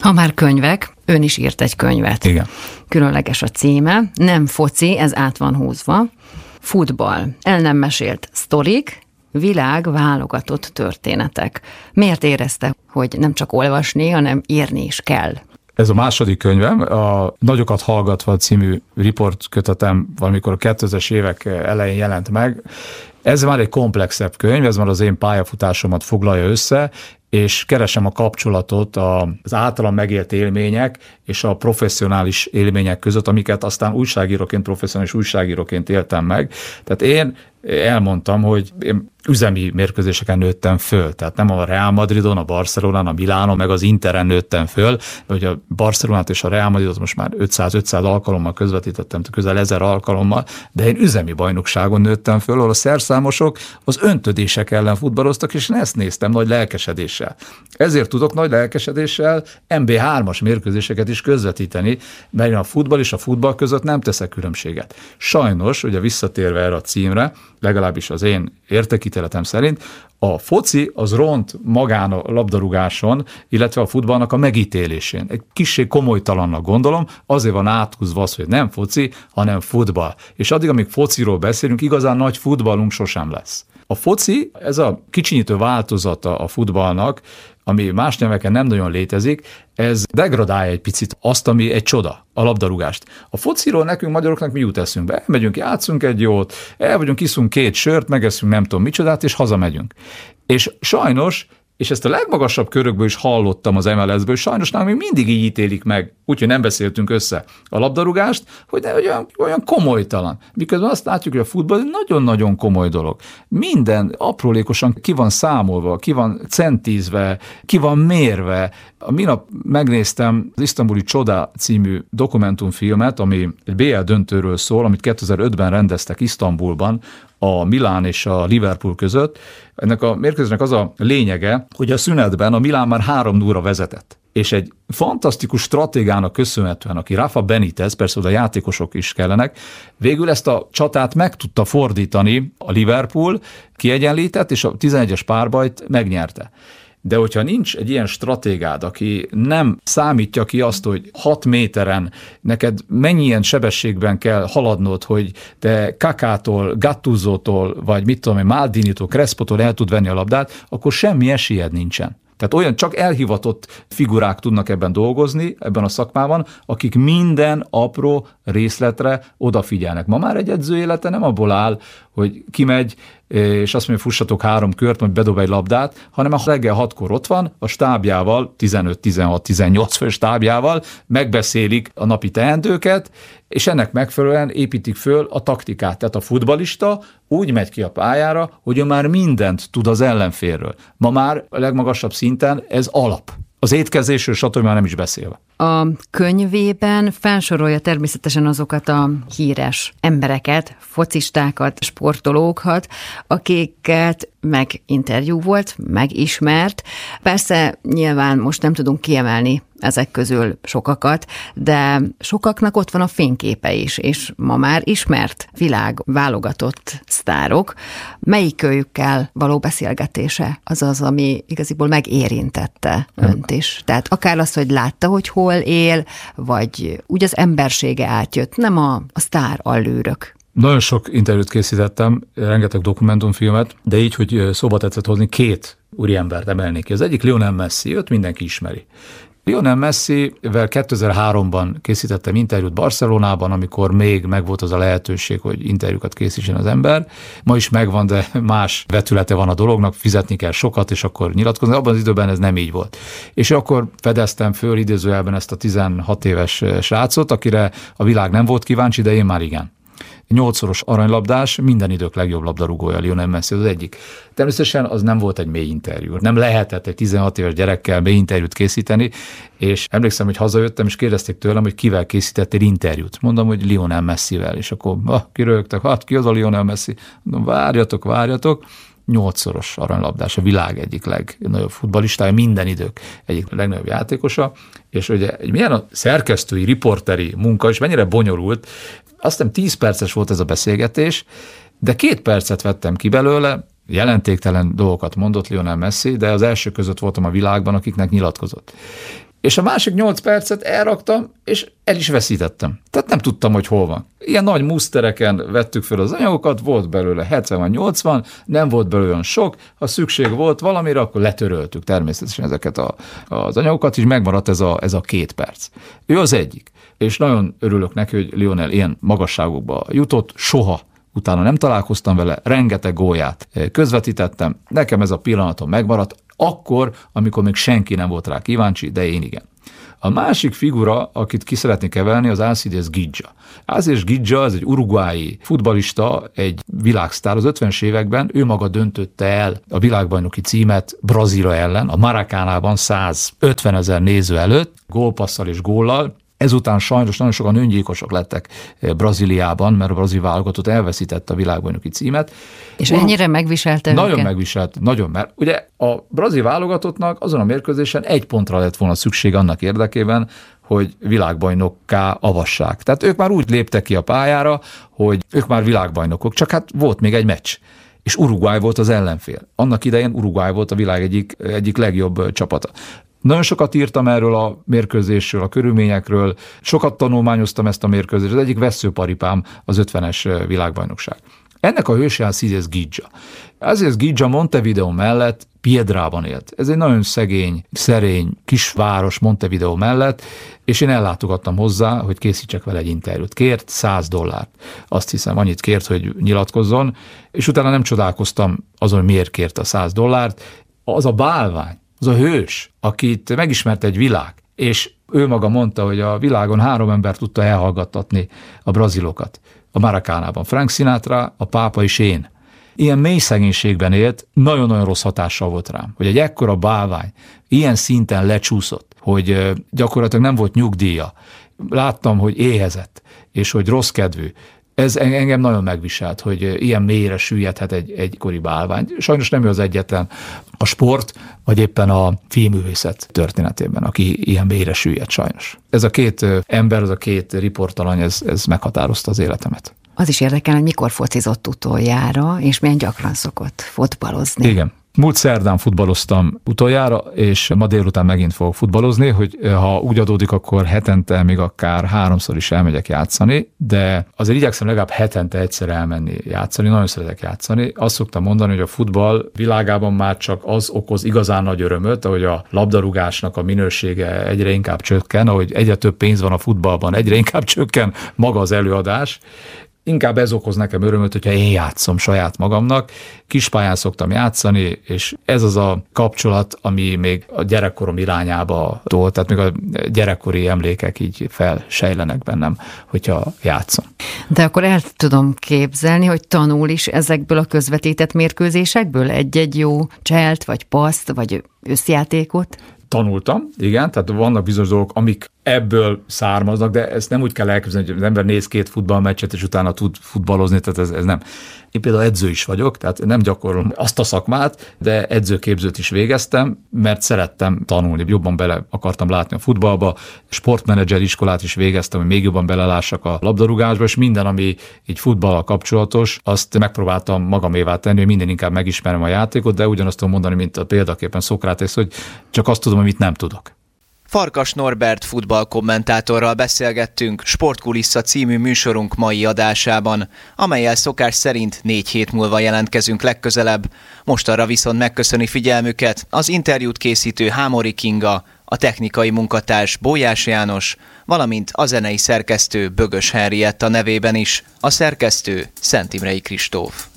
Ha már könyvek, ön is írt egy könyvet. Igen. Különleges a címe, nem foci, ez át van húzva. Futball, el nem mesélt sztorik, világ válogatott történetek. Miért érezte, hogy nem csak olvasni, hanem írni is kell? Ez a második könyvem, a Nagyokat hallgatva című riportkötetem valamikor a 2000-es évek elején jelent meg. Ez már egy komplexebb könyv, ez már az én pályafutásomat foglalja össze, és keresem a kapcsolatot az általam megélt élmények és a professzionális élmények között, amiket aztán újságíróként, professzionális újságíróként éltem meg. Tehát én elmondtam, hogy én üzemi mérkőzéseken nőttem föl, tehát nem a Real Madridon, a Barcelonán, a Milánon, meg az Interen nőttem föl, hogy a Barcelonát és a Real Madridot most már 500 alkalommal közvetítettem, közel 1000 alkalommal, de én üzemi bajnokságon nőttem föl, ahol a szerszámosok az öntödések ellen futballoztak, és én ezt néztem nagy lelkesedéssel. Ezért tudok nagy lelkesedéssel MB3-as mérkőzéseket is közvetíteni, mert én a futball és a futball között nem teszek különbséget. Sajnos, ugye visszatérve erre a címre, legalábbis az én értékítéletem szerint, a foci az ront magán a labdarúgáson, illetve a futballnak a megítélésén. Egy kissé komolytalannak gondolom, azért van áthúzva az, hogy nem foci, hanem futball. És addig, amíg fociról beszélünk, igazán nagy futballunk sosem lesz. A foci, ez a kicsinyítő változata a futballnak, ami más nyelveken nem nagyon létezik, ez degradálja egy picit azt, ami egy csoda, a labdarúgást. A fociról nekünk magyaroknak mi jut eszünkbe? Megyünk, játszunk egy jót, el vagyunk, iszunk 2 sört, megeszünk nem tudom micsodát, és hazamegyünk. És sajnos, és ezt a legmagasabb körökből is hallottam az MLS-ből, sajnos nálunk még mindig így ítélik meg, úgyhogy nem beszéltünk össze a labdarúgást, hogy olyan komolytalan. Miközben azt látjuk, hogy a futball nagyon-nagyon komoly dolog. Minden aprólékosan ki van számolva, ki van centízve, ki van mérve. A minap megnéztem az Isztambuli Csoda című dokumentumfilmet, ami egy BL döntőről szól, amit 2005-ben rendeztek Isztambulban, a Milán és a Liverpool között. Ennek a mérkőzésnek az a lényege, hogy a szünetben a Milán már 3-0-ra vezetett. És egy fantasztikus stratégának köszönhetően, aki Rafa Benitez, persze oda játékosok is kellenek, végül ezt a csatát meg tudta fordítani a Liverpool, kiegyenlített, és a 11-es párbajt megnyerte. De hogyha nincs egy ilyen stratégád, aki nem számítja ki azt, hogy 6 méteren neked mennyien sebességben kell haladnod, hogy te Kakától, Gattuzótól, vagy mit tudom én, Maldinitól, Crespótól el tud venni a labdát, akkor semmi esélyed nincsen. Tehát olyan csak elhivatott figurák tudnak ebben dolgozni, ebben a szakmában, akik minden apró részletre odafigyelnek. Ma már egy edző élete nem abból áll, hogy kimegy, és azt mondja, fussatok 3 kört, majd bedob egy labdát, hanem a reggel 6-kor ott van, a stábjával, 15, 16, 18 fő stábjával megbeszélik a napi teendőket, és ennek megfelelően építik föl a taktikát. Tehát a futballista úgy megy ki a pályára, hogy ő már mindent tud az ellenfélről. Ma már a legmagasabb szinten ez alap. Az étkezésről, stb. Már nem is beszélve. A könyvében felsorolja természetesen azokat a híres embereket, focistákat, sportolókat, akiket meg interjú volt, megismert. Persze nyilván most nem tudunk kiemelni ezek közül sokakat, de sokaknak ott van a fényképe is, és ma már ismert világ válogatott sztárok. Melyikőjükkel való beszélgetése az az, ami igaziból megérintette önt is. Tehát akár az, hogy látta, hogy hol él, vagy úgy az embersége átjött, nem a sztár allőrök. Nagyon sok interjút készítettem, rengeteg dokumentumfilmet, de így, hogy szóba tetszett hozni, 2 úriembert emelnék ki. Az egyik Lionel Messi, őt mindenki ismeri. Lionel Messivel 2003-ban készítettem interjút Barcelonában, amikor még megvolt az a lehetőség, hogy interjúkat készítsen az ember. Ma is megvan, de más vetülete van a dolognak, fizetni kell sokat, és akkor nyilatkozni. Abban az időben ez nem így volt. És akkor fedeztem föl idézőjelben ezt a 16 éves srácot, akire a világ nem volt kíváncsi, de én már igen. 8-szoros aranylabdás, minden idők legjobb labdarúgója Lionel Messi az egyik. Természetesen az nem volt egy mély interjú. Nem lehetett egy 16 éves gyerekkel mély interjút készíteni, és emlékszem, hogy hazajöttem, és kérdezték tőlem, hogy kivel készítettél interjút. Mondom, hogy Lionel Messivel, és akkor kirögtek, ki az a Lionel Messi? Mondom, várjatok. 8-szoros aranylabdás, a világ egyik legnagyobb futballistája, minden idők egyik legnagyobb játékosa, és ugye milyen a szerkesztői, riporteri munka, és mennyire bonyolult. Azt hiszem 10 perces volt ez a beszélgetés, de 2 percet vettem ki belőle, jelentéktelen dolgokat mondott Lionel Messi, de az első között voltam a világban, akiknek nyilatkozott. És a másik 8 percet elraktam, és el is veszítettem. Tehát nem tudtam, hogy hol van. Ilyen nagy musztereken vettük fel az anyagokat, volt belőle 70-80, nem volt belőle olyan sok, ha szükség volt valamire, akkor letöröltük természetesen ezeket az anyagokat, és megmaradt ez a 2 perc. Ő az egyik. És nagyon örülök neki, hogy Lionel ilyen magasságokba jutott, soha utána nem találkoztam vele, rengeteg gólját közvetítettem, nekem ez a pillanatom megmaradt, akkor, amikor még senki nem volt rá kíváncsi, de én igen. A másik figura, akit ki szeretnék emelni, az Alcides Gidja. Alcides Gidja, ez egy uruguayi futballista, egy világsztár az 50-es években, ő maga döntötte el a világbajnoki címet Brazília ellen, a Maracanában 150 000 néző előtt, gólpasszal és góllal. Ezután sajnos nagyon sokan öngyilkosok lettek Brazíliában, mert a brazil válogatott elveszítette a világbajnoki címet. És ennyire megviselte nagyon őket? Megviselt, nagyon, mert ugye a brazil válogatottnak azon a mérkőzésen 1 pontra lett volna szükség annak érdekében, hogy világbajnokká avassák. Tehát ők már úgy léptek ki a pályára, hogy ők már világbajnokok, csak hát volt még egy meccs. És Uruguay volt az ellenfél. Annak idején Uruguay volt a világ egyik legjobb csapata. Nagyon sokat írtam erről a mérkőzésről, a körülményekről, sokat tanulmányoztam ezt a mérkőzést, az egyik vesszőparipám az 50-es világbajnokság. Ennek a hőse Alcides Gidja. Alcides Gidja Montevideo mellett Piedraban élt. Ez egy nagyon szegény, szerény kisváros Montevideo mellett, és én ellátogattam hozzá, hogy készítsek vele egy interjút. Kért $100. Azt hiszem, annyit kért, hogy nyilatkozzon, és utána nem csodálkoztam azon, hogy miért kért a $100. Az a bálvány, az a hős, akit megismert egy világ, és ő maga mondta, hogy a világon 3 ember tudta elhallgattatni a brazilokat. A Maracanában Frank Sinatra, a pápa és én. Ilyen mély szegénységben élt, nagyon-nagyon rossz hatással volt rám, hogy egy ekkora bálvány ilyen szinten lecsúszott, hogy gyakorlatilag nem volt nyugdíja. Láttam, hogy éhezett, és hogy rossz kedvű. Ez engem nagyon megviselt, hogy ilyen mélyre süllyedhet egy kori bálvány. Sajnos nem ő az egyetlen a sport, vagy éppen a filmművészet történetében, aki ilyen mélyre süllyedt sajnos. Ez a 2 ember, ez a 2 riportalany, ez meghatározta az életemet. Az is érdekel, hogy mikor focizott utoljára, és milyen gyakran szokott futballozni. Igen. Múlt szerdán futballoztam utoljára, és ma délután megint fogok futballozni, hogy ha úgy adódik, akkor hetente még akár 3-szor is elmegyek játszani, de azért igyekszem legalább hetente egyszer elmenni játszani, nagyon szeretek játszani. Azt szoktam mondani, hogy a futball világában már csak az okoz igazán nagy örömöt, ahogy a labdarúgásnak a minősége egyre inkább csökken, ahogy egyre több pénz van a futballban, egyre inkább csökken maga az előadás. Inkább ez okoz nekem örömöt, hogyha én játszom saját magamnak. Kispályán szoktam játszani, és ez az a kapcsolat, ami még a gyerekkorom irányába tolt, tehát még a gyerekkori emlékek így felsejlenek bennem, hogyha játszom. De akkor el tudom képzelni, hogy tanul is ezekből a közvetített mérkőzésekből egy-egy jó cselt, vagy paszt, vagy összjátékot? Tanultam, igen, tehát vannak bizonyos dolgok, amik ebből származnak, de ezt nem úgy kell elképzelni, hogy az ember néz 2 futballmeccset, és utána tud futballozni, tehát ez nem. Én például edző is vagyok, tehát nem gyakorlom azt a szakmát, de edzőképzőt is végeztem, mert szerettem tanulni, jobban bele akartam látni a futballba, sportmenedzser iskolát is végeztem, hogy még jobban belelássak a labdarúgásba, és minden, ami így futballal kapcsolatos, azt megpróbáltam magamévá tenni, hogy minden inkább megismerem a játékot, de ugyanazt tudom mondani, mint a példaképpen Szokratész, hogy csak azt tudom, amit nem tudok. Farkas Norbert futballkommentátorral beszélgettünk Sportkulissza című műsorunk mai adásában, amellyel szokás szerint 4 hét múlva jelentkezünk legközelebb. Mostanra viszont megköszöni figyelmüket az interjút készítő Hámori Kinga, a technikai munkatárs Bójás János, valamint a zenei szerkesztő Bögös Henrietta nevében is, a szerkesztő Szent Imrei Kristóf.